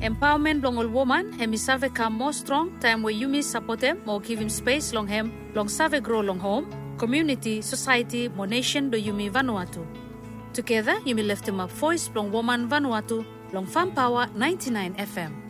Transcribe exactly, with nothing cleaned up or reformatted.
Empowerment long all woman, hemi save come more strong, time where you miss support him, more give him space long him, long save grow long home, community, society, more nation do you me Vanuatu. Together, you may lift him up voice long woman Vanuatu, long Farm Power ninety-nine F M.